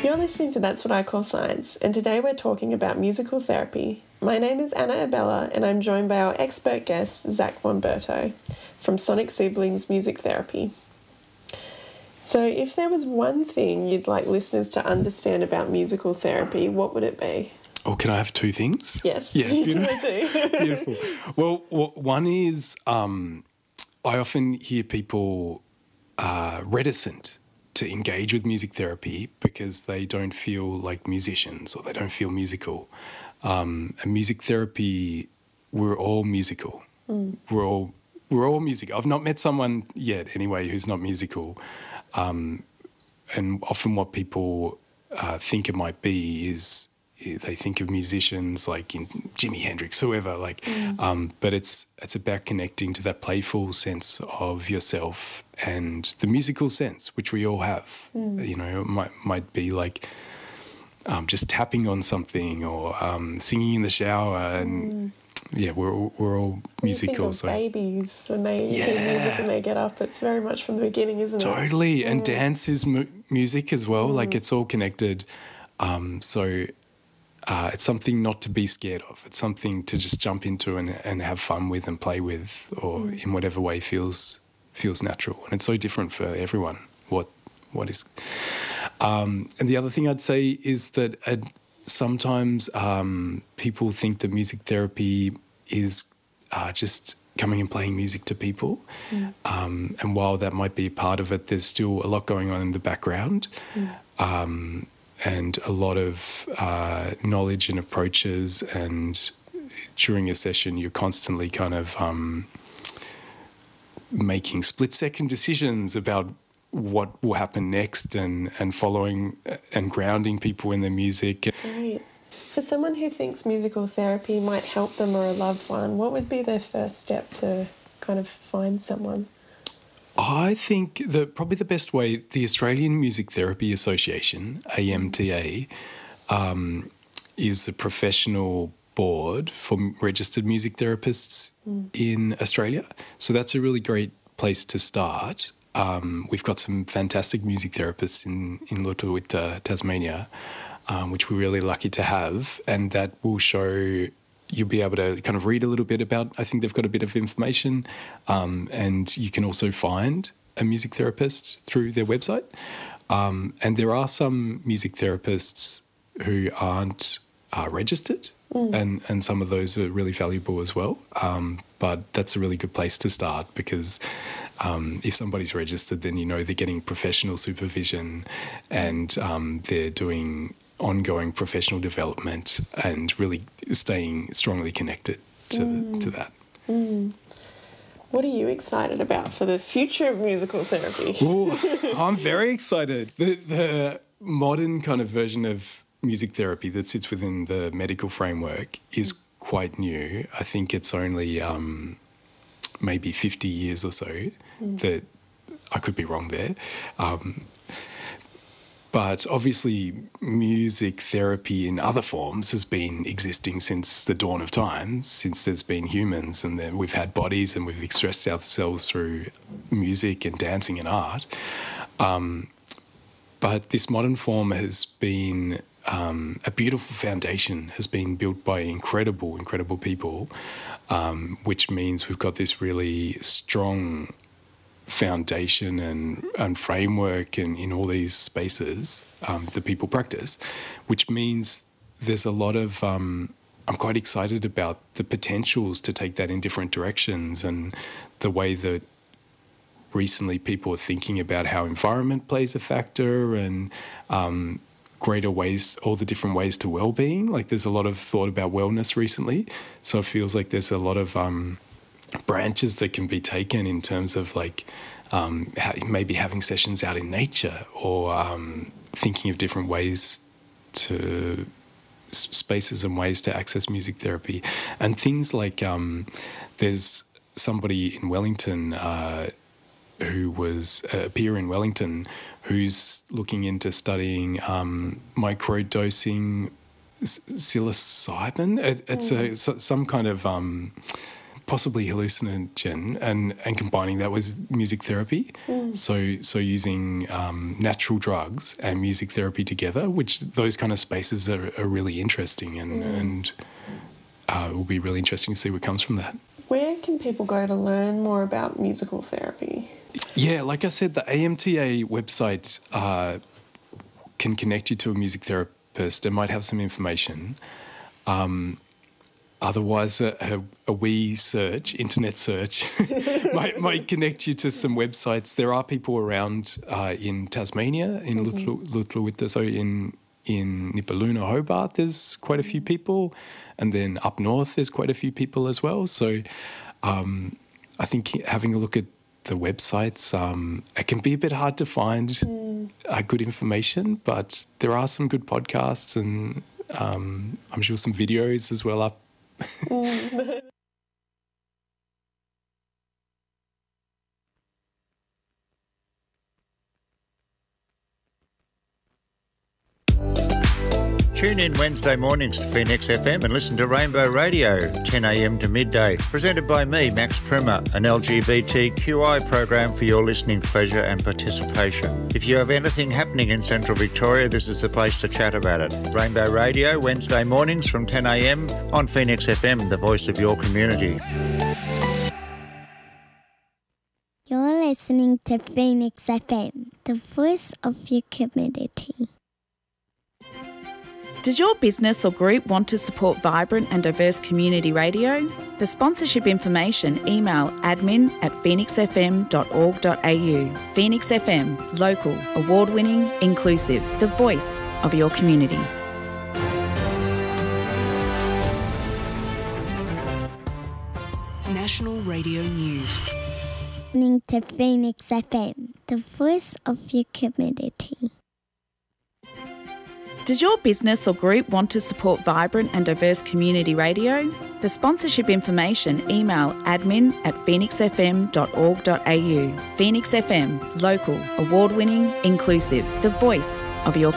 You're listening to That's What I Call Science, and today we're talking about musical therapy. My name is Anna Abella, and I'm joined by our expert guest, Zach von Berto, from Sonic Siblings Music Therapy. So if there was one thing you'd like listeners to understand about musical therapy, what would it be? Oh, can I have two things? Yes, Yeah, beautiful. I do. Beautiful. Well, one is I often hear people reticent to engage with music therapy because they don't feel like musicians or they don't feel musical. And music therapy, we're all musical. We're all music. I've not met someone yet, anyway, who's not musical. And often what people think it might be is they think of musicians like in Jimi Hendrix, whoever, but it's about connecting to that playful sense of yourself and the musical sense, which we all have. You know, it might be like just tapping on something or singing in the shower, and yeah, we're all musical. You think of babies when they hear music and they get up. It's very much from the beginning, isn't it? Totally, and dance is music as well. Like it's all connected. It's something not to be scared of. It's something to just jump into and have fun with and play with, or in whatever way feels natural. And it's so different for everyone. What is? And the other thing I'd say is that sometimes people think that music therapy is just coming and playing music to people. And while that might be part of it, there's still a lot going on in the background. And a lot of knowledge and approaches, and during a session you're constantly kind of making split-second decisions about what will happen next, and following and grounding people in their music. Right. For someone who thinks musical therapy might help them or a loved one, what would be their first step to kind of find someone? I think that probably the best way, the Australian Music Therapy Association, AMTA, is the professional board for registered music therapists in Australia. So that's a really great place to start. We've got some fantastic music therapists in Lutruwita, Tasmania, which we're really lucky to have, and that will show. You'll be able to kind of read a little bit about, I think they've got a bit of information, and you can also find a music therapist through their website. And there are some music therapists who aren't registered, and some of those are really valuable as well. But that's a really good place to start, because if somebody's registered, then you know they're getting professional supervision, and they're doing ongoing professional development and really staying strongly connected to that. What are you excited about for the future of musical therapy? Ooh, I'm very excited. The modern kind of version of music therapy that sits within the medical framework is quite new. I think it's only maybe 50 years or so. That I could be wrong there. But obviously music therapy in other forms has been existing since the dawn of time, since there's been humans, and then we've had bodies and we've expressed ourselves through music and dancing and art. But this modern form has been a beautiful foundation, has been built by incredible, incredible people, which means we've got this really strong foundation and framework in all these spaces that people practice, which means there's a lot of I'm quite excited about the potentials to take that in different directions, and the way that recently people are thinking about how environment plays a factor, and greater ways, all the different ways to well-being. Like there's a lot of thought about wellness recently, so it feels like there's a lot of branches that can be taken in terms of like maybe having sessions out in nature, or thinking of different ways to spaces and ways to access music therapy. And things like there's somebody in Wellington who was a peer in Wellington who's looking into studying microdosing psilocybin. It's some kind of possibly hallucinogen, and combining that with music therapy. So using natural drugs and music therapy together, which those kind of spaces are really interesting, and it will be really interesting to see what comes from that. Where can people go to learn more about musical therapy? Yeah, like I said, the AMTA website can connect you to a music therapist and might have some information. Otherwise, a wee search, internet search, might connect you to some websites. There are people around in Tasmania, in Lutruwita, so in Nipaluna, Hobart, there's quite a few people. And then up north, there's quite a few people as well. So I think having a look at the websites, it can be a bit hard to find good information, but there are some good podcasts and I'm sure some videos as well up. Tune in Wednesday mornings to Phoenix FM and listen to Rainbow Radio, 10 a.m. to midday, presented by me, Max Primer, an LGBTQI program for your listening pleasure and participation. If you have anything happening in Central Victoria, this is the place to chat about it. Rainbow Radio, Wednesday mornings from 10 a.m. on Phoenix FM, the voice of your community. You're listening to Phoenix FM, the voice of your community. Does your business or group want to support vibrant and diverse community radio? For sponsorship information, email admin@phoenixfm.org.au. Phoenix FM, local, award-winning, inclusive, the voice of your community. National Radio News. Listening to Phoenix FM, the voice of your community. Does your business or group want to support vibrant and diverse community radio? For sponsorship information, email admin@phoenixfm.org.au. Phoenix FM, local, award-winning, inclusive, the voice of your